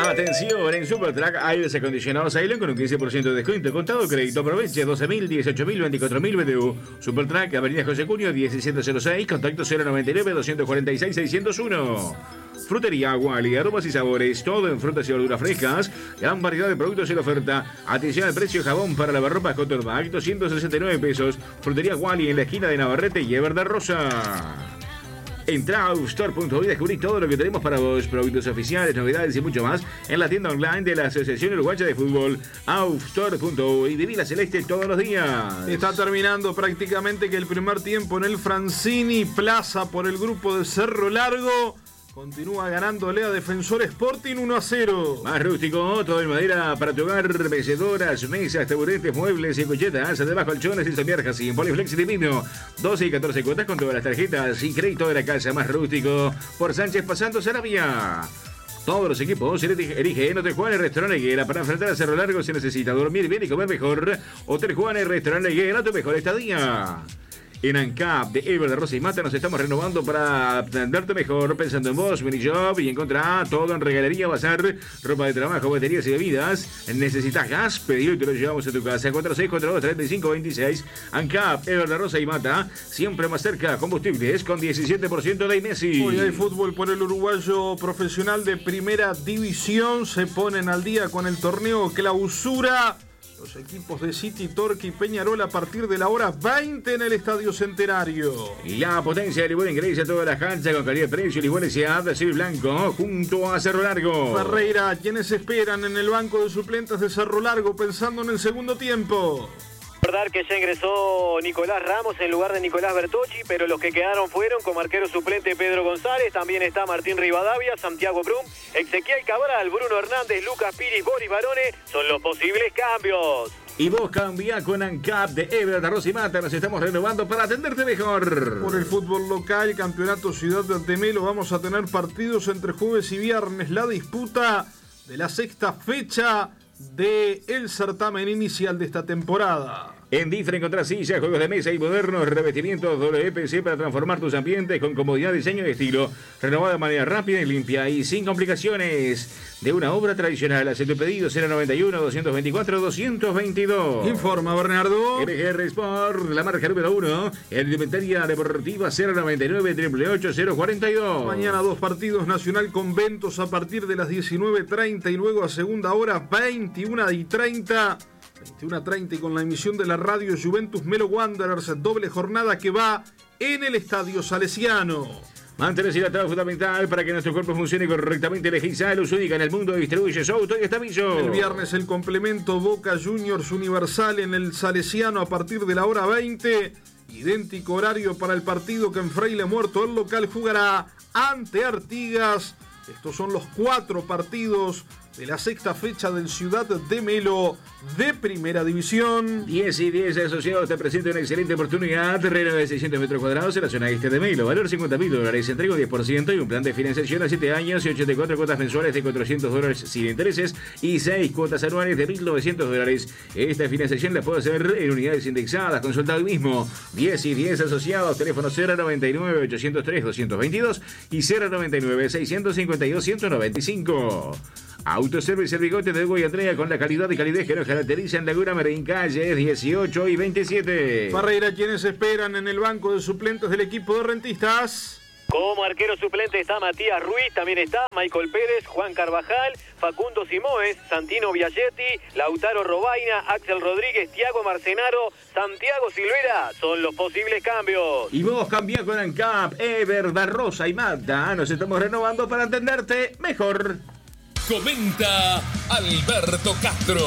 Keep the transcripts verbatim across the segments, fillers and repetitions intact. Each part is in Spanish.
Atención, en Supertrack aires acondicionados Ailon con un quince por ciento de descuento. Contado crédito, aproveche doce mil, dieciocho mil, veinticuatro mil B T U. Supertrack, Avenida José Cunio, diecisiete cero seis, contacto cero noventa y nueve, doscientos cuarenta y seis, seiscientos uno. Frutería Wally, aromas y sabores, todo en frutas y verduras frescas. Gran variedad de productos en oferta. Atención al precio, jabón para lavarropas Cotterback, doscientos sesenta y nueve pesos. Frutería Wally en la esquina de Navarrete y Ever de Rosa. Entra a aufstore punto uy y descubrí todo lo que tenemos para vos. Productos oficiales, novedades y mucho más en la tienda online de la Asociación Uruguaya de Fútbol. aufstore punto uy. Viví la celeste todos los días. Está terminando prácticamente que el primer tiempo en el Francini Plaza por el grupo de Cerro Largo. Continúa ganándole a Defensor Sporting uno a cero. Más rústico, todo en madera para tu hogar, mecedoras, mesas, taburetes, muebles y colchetas, además colchones y somiarjas sin Poliflex y Divino. doce y catorce cuotas con todas las tarjetas y crédito de la casa. Más rústico por Sánchez pasando Sarabia. Todos los equipos erigen Hotel Juanes Restaurante Higuera. Para enfrentar a Cerro Largo se necesita dormir bien y comer mejor. Hotel Juanes Restaurante Higuera, tu mejor estadía. En ANCAP de Ever de Rosa y Mata nos estamos renovando para atenderte mejor, pensando en vos, mini shop y encontrá todo en regalería, bazar, ropa de trabajo, baterías y bebidas. Necesitas gas, pedilo y te lo llevamos a tu casa. cuatro seis cuatro dos, tres cinco dos seis. ANCAP, Ever de Rosa y Mata, siempre más cerca. Combustibles con diecisiete por ciento de Inesi. Hoy hay fútbol por el uruguayo profesional de primera división. Se ponen al día con el torneo Clausura. Los equipos de City, Torque y Peñarol a partir de la hora veinte en el Estadio Centenario. Y la potencia de Ligüen ingresa a todas las canchas con calidad de precio. Ligüen S A de Azul Blanco junto a Cerro Largo. Ferreira, quienes esperan en el banco de suplentes de Cerro Largo pensando en el segundo tiempo. Recordar que ya ingresó Nicolás Ramos en lugar de Nicolás Bertocci, pero los que quedaron fueron como arquero suplente Pedro González, también está Martín Rivadavia, Santiago Brum, Ezequiel Cabral, Bruno Hernández, Lucas Piris, Boris Barone, son los posibles cambios. Y vos cambiá con ANCAP de Ever de Rosa y Mata, nos estamos renovando para atenderte mejor. Por el fútbol local, Campeonato Ciudad de Artemelo, vamos a tener partidos entre jueves y viernes, la disputa de la sexta fecha del certamen inicial de esta temporada. En Difra encontrás sillas, juegos de mesa y modernos revestimientos W P C para transformar tus ambientes con comodidad, diseño y estilo. Renovada de manera rápida y limpia y sin complicaciones. De una obra tradicional. Hace tu pedido cero noventa y uno, doscientos veinticuatro, doscientos veintidós. Informa, Bernardo. M G R Sport, la marca número uno. En indumentaria deportiva cero noventa y nueve, ocho ocho ocho, cero cuarenta y dos. Mañana dos partidos, Nacional con Ventos a partir de las diecinueve treinta y luego a segunda hora veintiuna y treinta. veintiuna treinta y con la emisión de la radio Juventus Melo Wanderers, doble jornada que va en el Estadio Salesiano. Mantenerse hidratado es fundamental para que nuestro cuerpo funcione correctamente. Elegí Salus, única en el mundo, distribuye Souto y Estavillo. El viernes el complemento Boca Juniors Universal en el Salesiano a partir de la hora veinte. Idéntico horario para el partido que en Fraile Muerto el local jugará ante Artigas. Estos son los cuatro partidos de la sexta fecha del Ciudad de Melo de Primera División. diez y diez asociados te presenta una excelente oportunidad. Terreno de seiscientos metros cuadrados en la zona este de Melo. Valor cincuenta mil dólares. Entrego diez por ciento y un plan de financiación a siete años y ochenta y cuatro cuotas mensuales de cuatrocientos dólares sin intereses y seis cuotas anuales de mil novecientos dólares. Esta financiación la puedo hacer en unidades indexadas. Consulta hoy mismo. diez y diez asociados. Teléfono cero noventa y nueve, ochocientos tres, doscientos veintidós y cero noventa y nueve, seiscientos cincuenta y dos, ciento noventa y cinco. Autoservice El Bigote de Hugo y Andrea con la calidad y calidez que nos caracteriza en Laguna Marín, calles dieciocho y veintisiete. Ferreira, quienes esperan en el banco de suplentes del equipo de rentistas. Como arquero suplente está Matías Ruiz, también está Michael Pérez, Juan Carvajal, Facundo Simoes, Santino Biagietti, Lautaro Robaina, Axel Rodríguez, Tiago Marcenaro, Santiago Silvera, son los posibles cambios. Y vos cambiá con ANCAP, Ever, da Rosa y Mata, nos estamos renovando para entenderte mejor. Comenta Alberto Castro.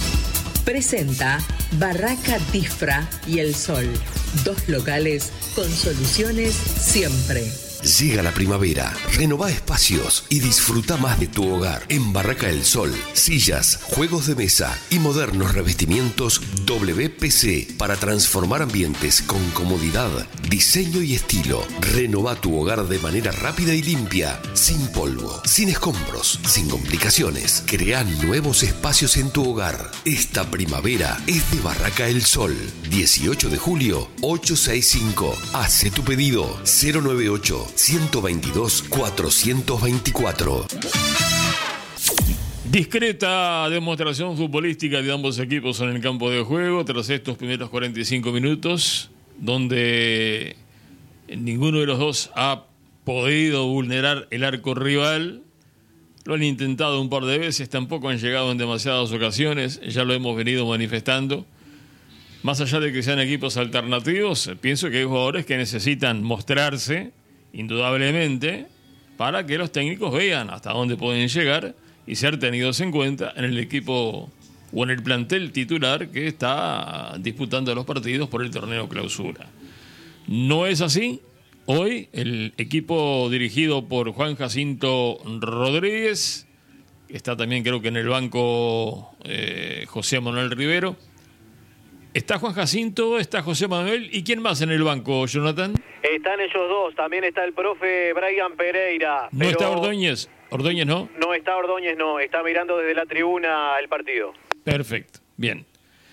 Presenta Barraca Difra y El Sol. Dos locales con soluciones siempre. Llega la primavera, renová espacios y disfruta más de tu hogar. En Barraca El Sol, sillas, juegos de mesa y modernos revestimientos W P C para transformar ambientes con comodidad, diseño y estilo. Renová tu hogar de manera rápida y limpia, sin polvo, sin escombros, sin complicaciones. Crea nuevos espacios en tu hogar. Esta primavera es de Barraca El Sol. dieciocho de julio, ochocientos sesenta y cinco. Hace tu pedido cero noventa y ocho, ciento veintidós, cuatrocientos veinticuatro. Discreta demostración futbolística de ambos equipos en el campo de juego tras estos primeros cuarenta y cinco minutos, donde ninguno de los dos ha podido vulnerar el arco rival. Lo han intentado un par de veces, tampoco han llegado en demasiadas ocasiones, ya lo hemos venido manifestando. Más allá de que sean equipos alternativos, pienso que hay jugadores que necesitan mostrarse, indudablemente, para que los técnicos vean hasta dónde pueden llegar y ser tenidos en cuenta en el equipo o en el plantel titular que está disputando los partidos por el torneo clausura. No es así. Hoy el equipo dirigido por Juan Jacinto Rodríguez, está también creo que en el banco eh, José Manuel Rivero. Está Juan Jacinto, está José Manuel, ¿y quién más en el banco, Jonathan? Están ellos dos, también está el profe Brian Pereira. ¿No está Ordóñez? Ordóñez no. No está Ordóñez, no, está mirando desde la tribuna el partido. Perfecto, bien.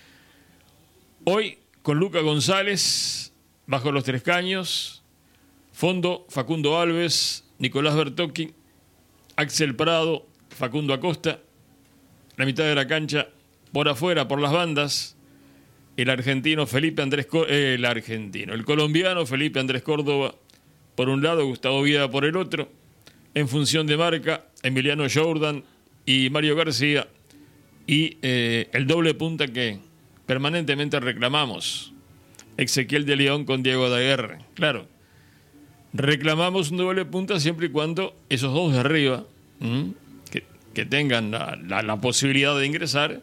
Hoy con Luca González, bajo los tres caños, fondo Facundo Alves, Nicolás Bertocchi, Axel Prado, Facundo Acosta, la mitad de la cancha, por afuera, por las bandas, el argentino Felipe Andrés, eh, el argentino, el colombiano Felipe Andrés Córdoba, por un lado, Gustavo Vieda por el otro. En función de marca, Emiliano Jordan y Mario García. Y eh, el doble punta que permanentemente reclamamos, Ezequiel de León con Diego Daguerre. Claro, reclamamos un doble punta siempre y cuando esos dos de arriba, ¿m? que, que tengan la, la, la posibilidad de ingresar,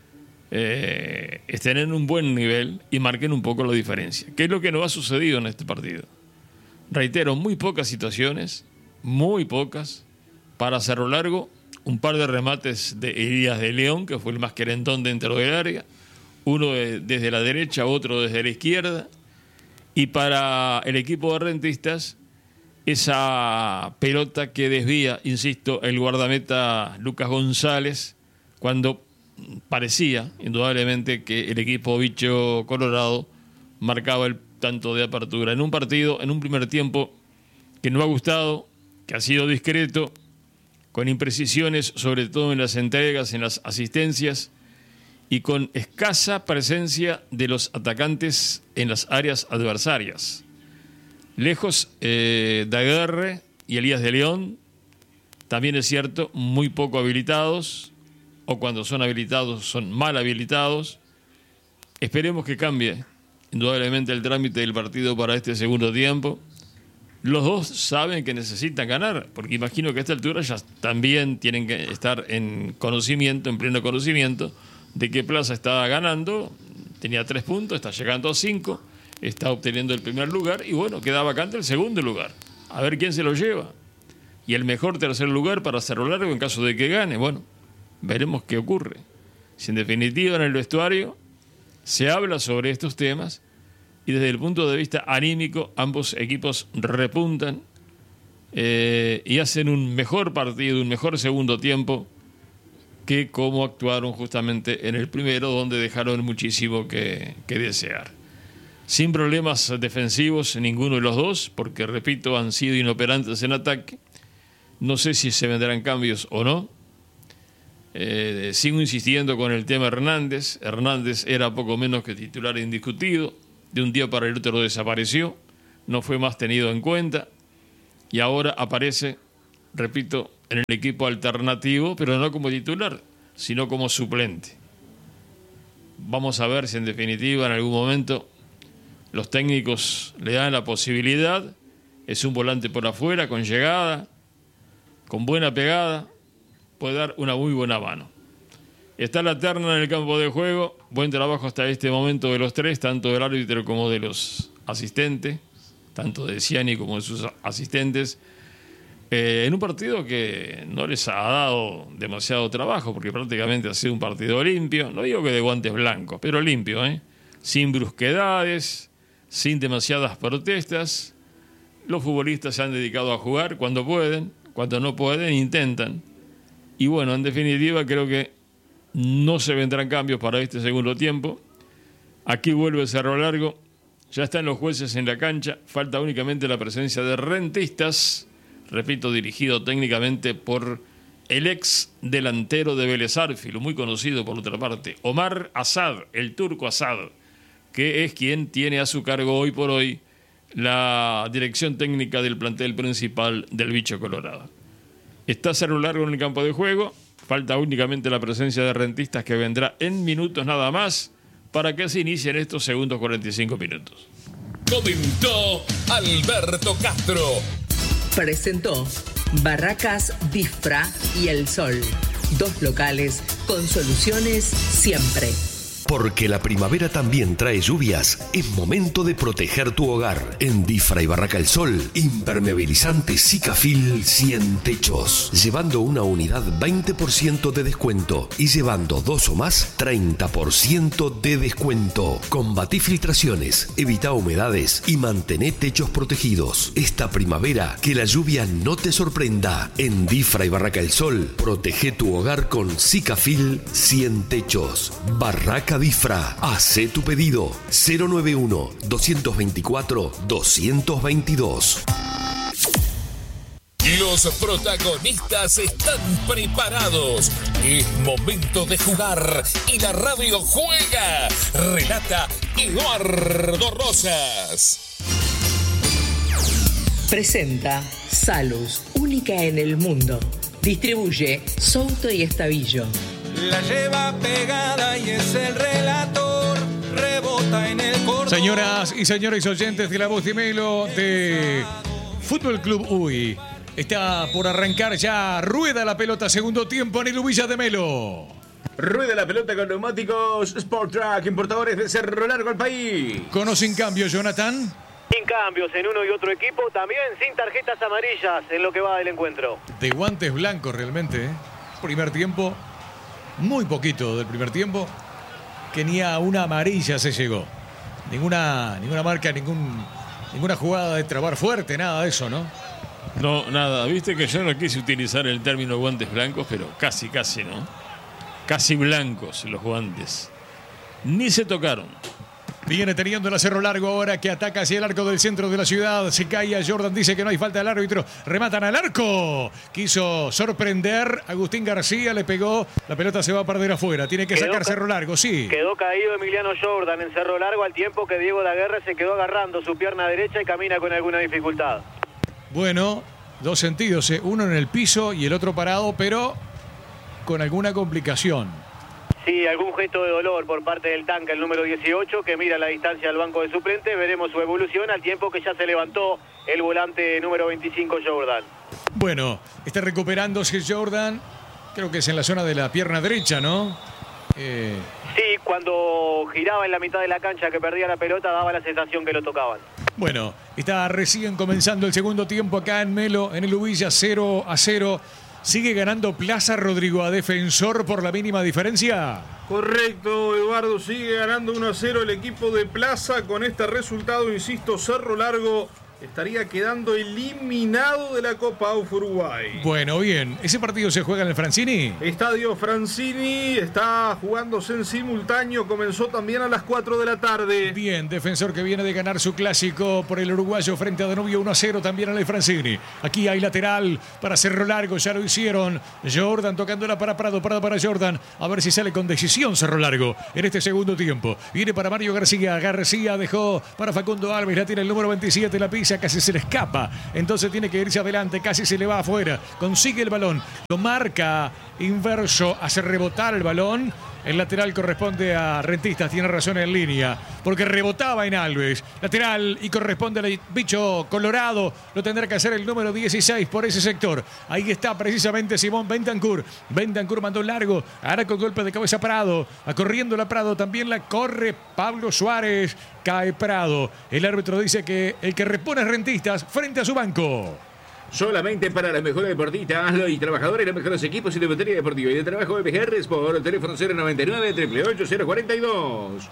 eh, estén en un buen nivel y marquen un poco la diferencia. ¿Qué es lo que nos ha sucedido en este partido? Reitero, muy pocas situaciones, muy pocas. Para Cerro Largo, un par de remates de Elías de León, que fue el más querentón dentro del área, uno de, desde la derecha, otro desde la izquierda. Y para el equipo de Rentistas, esa pelota que desvía, insisto, el guardameta Lucas González, cuando parecía, indudablemente, que el equipo bicho colorado marcaba el tanto de apertura. En un partido, en un primer tiempo, que no ha gustado, que ha sido discreto, con imprecisiones, sobre todo en las entregas, en las asistencias, y con escasa presencia de los atacantes en las áreas adversarias. Lejos eh, Daguerre y Elías de León, también es cierto, muy poco habilitados, o cuando son habilitados son mal habilitados. Esperemos que cambie indudablemente el trámite del partido para este segundo tiempo. Los dos saben que necesitan ganar, porque imagino que a esta altura ya también tienen que estar en conocimiento, en pleno conocimiento, de que Plaza está ganando. Tenía tres puntos, está llegando a cinco, está obteniendo el primer lugar y bueno, queda vacante el segundo lugar. A ver quién se lo lleva. Y el mejor tercer lugar para Cerro Largo en caso de que gane. Bueno, veremos qué ocurre. Si en definitiva en el vestuario se habla sobre estos temas y desde el punto de vista anímico ambos equipos repuntan eh, y hacen un mejor partido, un mejor segundo tiempo que como actuaron justamente en el primero, donde dejaron muchísimo que, que desear. Sin problemas defensivos ninguno de los dos, porque repito, han sido inoperantes en ataque. No sé si se vendrán cambios o no. Eh, sigo insistiendo con el tema Hernández. Hernández era poco menos que titular indiscutido. De un día para el otro desapareció. No fue más tenido en cuenta. Y ahora aparece, repito, en el equipo alternativo, pero no como titular, sino como suplente. Vamos a ver si en definitiva en algún momento los técnicos le dan la posibilidad. Es un volante por afuera, con llegada, con buena pegada, puede dar una muy buena mano. Está la terna en el campo de juego. Buen trabajo hasta este momento de los tres, tanto del árbitro como de los asistentes, tanto de Ciani como de sus asistentes. Eh, en un partido que no les ha dado demasiado trabajo, porque prácticamente ha sido un partido limpio. No digo que de guantes blancos, pero limpio, ¿eh? Sin brusquedades, sin demasiadas protestas. Los futbolistas se han dedicado a jugar cuando pueden, cuando no pueden, intentan. Y bueno, en definitiva creo que no se vendrán cambios para este segundo tiempo. Aquí vuelve Cerro Largo. Ya están los jueces en la cancha. Falta únicamente la presencia de Rentistas. Repito, dirigido técnicamente por el ex delantero de Vélez Sarsfield, muy conocido por otra parte, Omar Asad, el turco Asad, que es quien tiene a su cargo hoy por hoy la dirección técnica del plantel principal del Bicho Colorado. Está Cerro Largo en el campo de juego, falta únicamente la presencia de Rentistas, que vendrá en minutos nada más para que se inicien estos segundos cuarenta y cinco minutos. Comentó Alberto Castro. Presentó Barracas Disfra y El Sol, dos locales con soluciones siempre. Porque la primavera también trae lluvias, es momento de proteger tu hogar. En Disfra y Barraca El Sol, impermeabilizante Sikafil cien techos. Llevando una unidad veinte por ciento de descuento y llevando dos o más treinta por ciento de descuento. Combatí filtraciones, evita humedades y mantené techos protegidos. Esta primavera, que la lluvia no te sorprenda. En Disfra y Barraca El Sol, protege tu hogar con Sikafil cien techos. Barraca Disfra, hace tu pedido cero nueve uno, dos veinticuatro, dos veintidós. Los protagonistas están preparados. Es momento de jugar y la radio juega. Relata Eduardo Rosas. Presenta Salus, única en el mundo. Distribuye Souto y Estavillo. La lleva pegada y es el relator, rebota en el cordón. Señoras y señores oyentes de La Voz de Melo de Fútbol Club U I, está por arrancar ya, rueda la pelota, segundo tiempo en el Ubilla de Melo. Rueda la pelota con neumáticos Sport Track, importadores de Cerro Largo al país. ¿Con o sin cambio, Jonathan? Sin cambios en uno y otro equipo, también sin tarjetas amarillas en lo que va del encuentro. De guantes blancos realmente, ¿eh? Primer tiempo, muy poquito del primer tiempo, que ni a una amarilla se llegó. Ninguna, ninguna marca, ningún, ninguna jugada de trabar fuerte, nada de eso, ¿no? No, nada, viste que yo no quise utilizar el término guantes blancos, pero casi, casi, ¿no? Casi blancos los guantes. Ni se tocaron. Viene teniendo el Cerro Largo ahora, que ataca hacia el arco del centro de la ciudad. Se cae a Jordan, dice que no hay falta del árbitro. Rematan al arco. Quiso sorprender. Agustín García le pegó. La pelota se va a perder afuera. Tiene que quedó sacar Cerro Largo, sí. Quedó caído Emiliano Jordan en Cerro Largo al tiempo que Diego Daguerre se quedó agarrando su pierna derecha y camina con alguna dificultad. Bueno, dos sentidos, ¿eh? Uno en el piso y el otro parado, pero con alguna complicación. Sí, algún gesto de dolor por parte del tanque, el número dieciocho, que mira la distancia del banco de suplente. Veremos su evolución al tiempo que ya se levantó el volante número veinticinco, Jordan. Bueno, está recuperándose Jordan. Creo que es en la zona de la pierna derecha, ¿no? Eh... Sí, cuando giraba en la mitad de la cancha que perdía la pelota, daba la sensación que lo tocaban. Bueno, está recién comenzando el segundo tiempo acá en Melo, en el Ubilla, cero a cero. ¿Sigue ganando Plaza Rodrigo a Defensor por la mínima diferencia? Correcto, Eduardo, sigue ganando uno a cero el equipo de Plaza. Con este resultado, insisto, Cerro Largo estaría quedando eliminado de la Copa A U F Uruguay. Bueno, bien. ¿Ese partido se juega en el Francini? Estadio Francini, está jugándose en simultáneo, comenzó también a las cuatro de la tarde. Bien, Defensor que viene de ganar su clásico por el uruguayo frente a Danubio uno a cero también en el Francini. Aquí hay lateral para Cerro Largo, ya lo hicieron. Jordan tocándola para Prado, Prado para Jordan. A ver si sale con decisión Cerro Largo en este segundo tiempo. Viene para Mario García, García dejó para Facundo Alves, la tiene el número veintisiete, la pisa, casi se le escapa, entonces tiene que irse adelante, casi se le va afuera, consigue el balón, lo marca inverso, hace rebotar el balón. El lateral corresponde a Rentistas, tiene razón en línea, porque rebotaba en Alves. Lateral y corresponde al Bicho Colorado, lo tendrá que hacer el número dieciséis por ese sector. Ahí está precisamente Simón Bentancur. Bentancur mandó largo, ahora con golpe de cabeza Prado, a corriendo la Prado, también la corre Pablo Suárez, cae Prado. El árbitro dice que el que repone es Rentistas frente a su banco. Solamente para los mejores deportistas y trabajadores, los mejores equipos y de batería deportiva y de trabajo de P G R Sport, teléfono cero noventa y nueve, ocho ocho ocho, cero cuarenta y dos.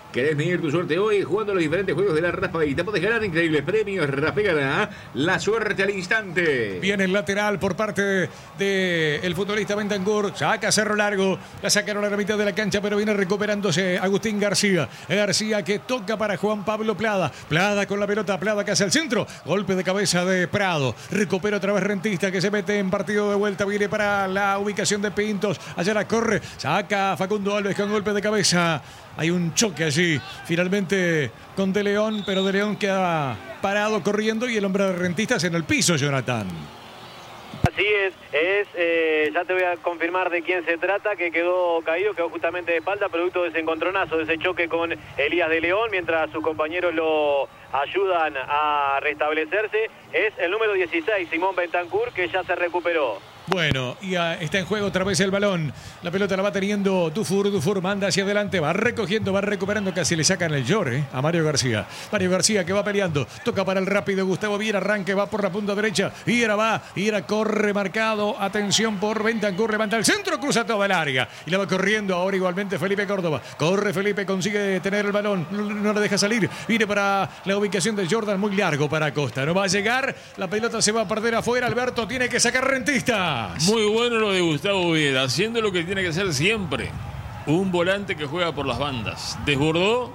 ¿Querés medir tu suerte hoy jugando los diferentes juegos de la raspadita? Podés ganar increíbles premios. Raspegana, la suerte al instante. Viene el lateral por parte del de el futbolista Bentancur. Saca Cerro Largo. La sacaron a la mitad de la cancha, pero viene recuperándose Agustín García. García que toca para Juan Pablo Plada. Plada con la pelota. Plada que hace el centro. Golpe de cabeza de Prado. Recupera otra vez Rentista que se mete en partido de vuelta. Viene para la ubicación de Pintos. Allá la corre. Saca Facundo Alves con golpe de cabeza. Hay un choque allí, finalmente con De León, pero De León queda parado corriendo y el hombre de Rentistas en el piso, Jonathan. Así es, es eh, ya te voy a confirmar de quién se trata, que quedó caído, quedó justamente de espalda, producto de ese encontronazo, de ese choque con Elías De León, mientras sus compañeros lo ayudan a restablecerse. Es el número dieciséis, Simón Bentancur, que ya se recuperó. Bueno, y uh, está en juego otra vez el balón. La pelota la va teniendo Dufour. Dufour manda hacia adelante, va recogiendo, va recuperando. Casi le sacan el llor ¿eh? a Mario García. Mario García que va peleando. Toca para el rápido Gustavo Viera. Arranque, va por la punta derecha. Viera va. Viera corre marcado. Atención por Bentancur. Levanta el centro, cruza toda el área. Y la va corriendo ahora igualmente Felipe Córdoba. Corre Felipe, consigue tener el balón. No, no le deja salir. Viene para la ubicación de Jordan. Muy largo para Acosta. No va a llegar. La pelota se va a perder afuera. Alberto tiene que sacar Rentista. Muy bueno lo de Gustavo Viera, haciendo lo que tiene que hacer siempre. Un volante que juega por las bandas. Desbordó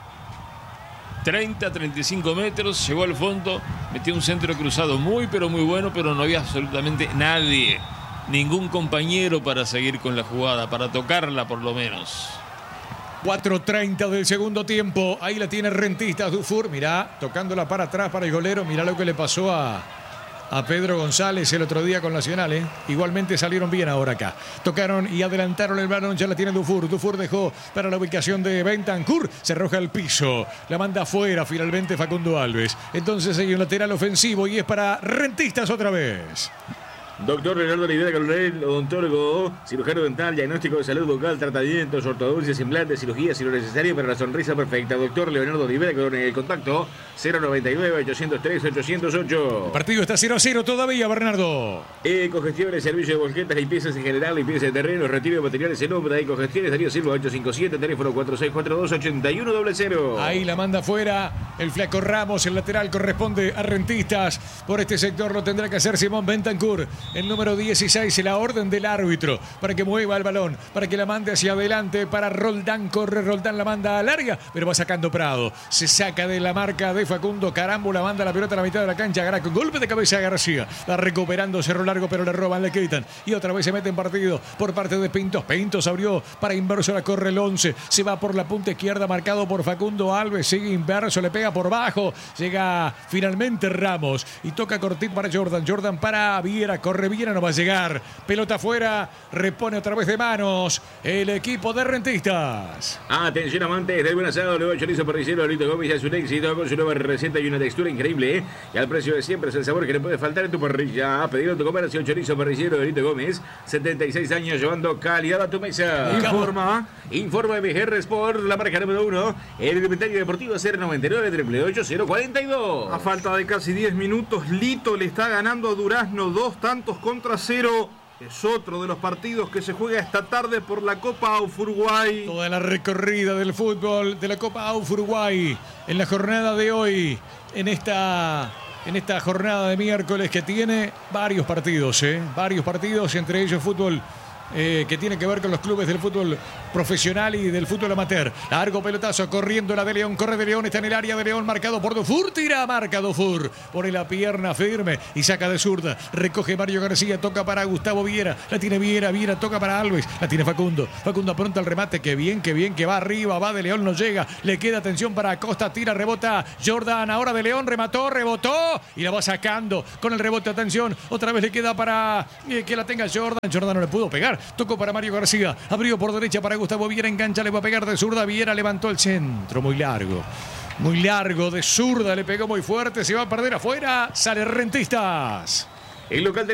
treinta, treinta y cinco metros, llegó al fondo, metió un centro cruzado muy pero muy bueno, pero no había absolutamente nadie, ningún compañero para seguir con la jugada, para tocarla por lo menos. cuatro treinta del segundo tiempo, ahí la tiene Rentistas Dufour, mirá, tocándola para atrás para el golero, mirá lo que le pasó a... a Pedro González el otro día con Nacional, ¿eh? Igualmente salieron bien ahora acá. Tocaron y adelantaron el balón, ya la tiene Dufour. Dufour dejó para la ubicación de Bentancur. Se arroja al piso. La manda afuera finalmente Facundo Alves. Entonces hay un lateral ofensivo y es para Rentistas otra vez. Doctor Leonardo Olivera Coronel, odontólogo, cirujano dental, diagnóstico de salud bucal, tratamientos, ortodoncias, implantes, cirugías y lo necesario para la sonrisa perfecta. Doctor Leonardo Olivera Coronel, contacto cero noventa y nueve, ochocientos tres, ochocientos ocho. El partido está cero a cero todavía, Bernardo. Ecogestiones, servicio de volquetas, limpiezas en general, limpieza de terreno, retiro de materiales en obra. Ecogestiones, Darío Silva, ocho cinco siete, teléfono cuatro seis cuatro dos, ocho uno cero cero. Ahí la manda afuera el flaco Ramos, el lateral corresponde a Rentistas. Por este sector lo tendrá que hacer Simón Bentancur. El número dieciséis, la orden del árbitro para que mueva el balón, para que la mande hacia adelante para Roldán. Corre Roldán, la manda a larga, pero va sacando Prado. Se saca de la marca de Facundo Carámbula, manda la pelota a la mitad de la cancha. Agarra con golpe de cabeza a García. Va recuperando Cerro Largo, pero le roban, le quitan. Y otra vez se mete en partido por parte de Pintos. Pintos abrió para Inverso, la corre el once. Se va por la punta izquierda, marcado por Facundo Alves. Sigue Inverso, le pega por bajo. Llega finalmente Ramos y toca cortito para Jordan. Jordan para Viera, corre Viera, no va a llegar. Pelota afuera, repone otra vez de manos el equipo de Rentistas. Atención amantes del buen asado, nuevo chorizo parrillero Lito Gómez, ya es un éxito con su nueva receta y una textura increíble, ¿eh? Y al precio de siempre es el sabor que le puede faltar en tu parrilla. Pedir tu comercio chorizo parrillero de Lito Gómez, setenta y seis años llevando calidad a tu mesa. Informa. Informa M G R Sport, la marca número uno, el inventario deportivo cero noventa y nueve, ocho ocho cero cuarenta y dos. A falta de casi diez minutos, Lito le está ganando a Durazno dos tantos contra cero. Es otro de los partidos que se juega esta tarde por la Copa A U F Uruguay. Toda la recorrida del fútbol de la Copa A U F Uruguay en la jornada de hoy, en esta, en esta jornada de miércoles que tiene varios partidos, ¿eh? varios partidos, entre ellos fútbol eh, que tiene que ver con los clubes del fútbol profesional y del fútbol amateur. Largo pelotazo, corriendo la de León, corre de León, está en el área de León, marcado por Dufour, tira, marca Dufour, pone la pierna firme y saca de zurda, recoge Mario García, toca para Gustavo Viera, la tiene Viera, Viera toca para Alves, la tiene Facundo, Facundo pronto al remate, que bien, que bien, que va arriba, va de León, no llega, le queda atención para Acosta, tira, rebota, Jordan, ahora de León, remató, rebotó y la va sacando con el rebote, atención, otra vez le queda para eh, que la tenga Jordan, Jordan no le pudo pegar, tocó para Mario García, abrió por derecha para Gustavo Viera, engancha, le va a pegar de zurda, Viera levantó el centro, muy largo, muy largo, de zurda, le pegó muy fuerte, se va a perder afuera, sale Rentistas. El local de